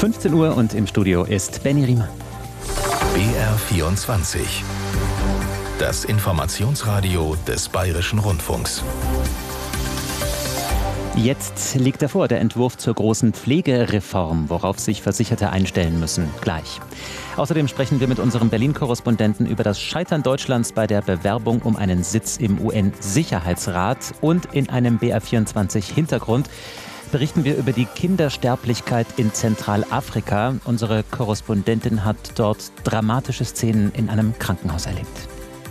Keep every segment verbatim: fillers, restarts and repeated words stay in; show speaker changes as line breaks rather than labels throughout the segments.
fünfzehn Uhr und im Studio ist Benny Riemer.
B R vierundzwanzig. Das Informationsradio des Bayerischen Rundfunks.
Jetzt liegt er vor, der Entwurf zur großen Pflegereform, worauf sich Versicherte einstellen müssen. Gleich. Außerdem sprechen wir mit unserem Berlin-Korrespondenten über das Scheitern Deutschlands bei der Bewerbung um einen Sitz im U N-Sicherheitsrat. Und in einem B R vierundzwanzig-Hintergrund berichten wir über die Kindersterblichkeit in Zentralafrika. Unsere Korrespondentin hat dort dramatische Szenen in einem Krankenhaus erlebt.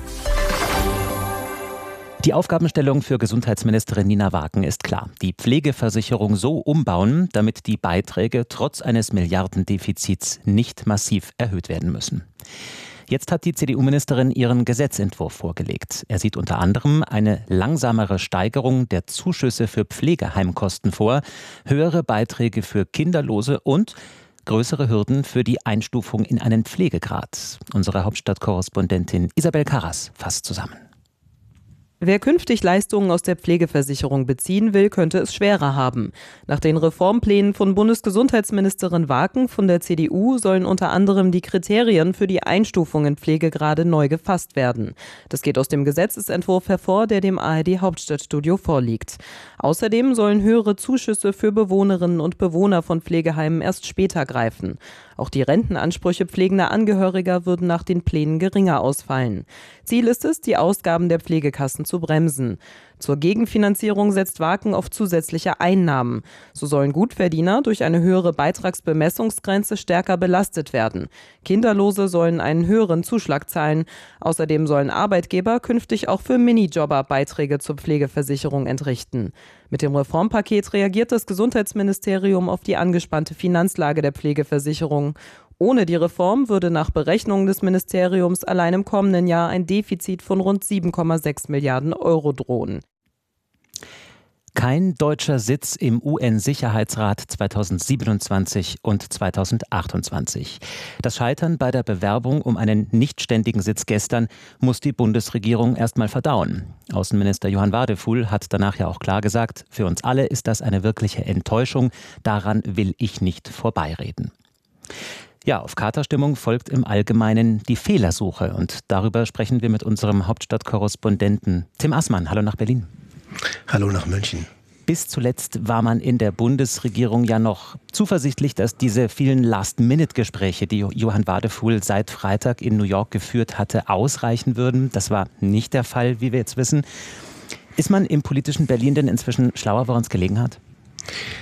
Die Aufgabenstellung für Gesundheitsministerin Nina Wagen ist klar. Die Pflegeversicherung so umbauen, damit die Beiträge trotz eines Milliardendefizits nicht massiv erhöht werden müssen. Jetzt hat die C D U-Ministerin ihren Gesetzentwurf vorgelegt. Er sieht unter anderem eine langsamere Steigerung der Zuschüsse für Pflegeheimkosten vor, höhere Beiträge für Kinderlose und größere Hürden für die Einstufung in einen Pflegegrad. Unsere Hauptstadtkorrespondentin Isabel Karras fasst zusammen.
Wer künftig Leistungen aus der Pflegeversicherung beziehen will, könnte es schwerer haben. Nach den Reformplänen von Bundesgesundheitsministerin Wagen von der C D U sollen unter anderem die Kriterien für die Einstufung in Pflegegrade neu gefasst werden. Das geht aus dem Gesetzesentwurf hervor, der dem A R D-Hauptstadtstudio vorliegt. Außerdem sollen höhere Zuschüsse für Bewohnerinnen und Bewohner von Pflegeheimen erst später greifen. Auch die Rentenansprüche pflegender Angehöriger würden nach den Plänen geringer ausfallen. Ziel ist es, die Ausgaben der Pflegekassen zu bremsen. Zur Gegenfinanzierung setzt Wagen auf zusätzliche Einnahmen. So sollen Gutverdiener durch eine höhere Beitragsbemessungsgrenze stärker belastet werden. Kinderlose sollen einen höheren Zuschlag zahlen. Außerdem sollen Arbeitgeber künftig auch für Minijobber Beiträge zur Pflegeversicherung entrichten. Mit dem Reformpaket reagiert das Gesundheitsministerium auf die angespannte Finanzlage der Pflegeversicherung. Ohne die Reform würde nach Berechnungen des Ministeriums allein im kommenden Jahr ein Defizit von rund sieben Komma sechs Milliarden Euro drohen.
Kein deutscher Sitz im U N-Sicherheitsrat zweitausendsiebenundzwanzig und zweitausendachtundzwanzig. Das Scheitern bei der Bewerbung um einen nichtständigen Sitz gestern muss die Bundesregierung erstmal verdauen. Außenminister Johann Wadefuhl hat danach ja auch klar gesagt, für uns alle ist das eine wirkliche Enttäuschung, daran will ich nicht vorbeireden. Ja, auf Katerstimmung folgt im Allgemeinen die Fehlersuche und darüber sprechen wir mit unserem Hauptstadtkorrespondenten Tim Assmann. Hallo nach Berlin.
Hallo nach München.
Bis zuletzt war man in der Bundesregierung ja noch zuversichtlich, dass diese vielen Last-Minute-Gespräche, die Johann Wadefuhl seit Freitag in New York geführt hatte, ausreichen würden. Das war nicht der Fall, wie wir jetzt wissen. Ist man im politischen Berlin denn inzwischen schlauer, woran es gelegen hat?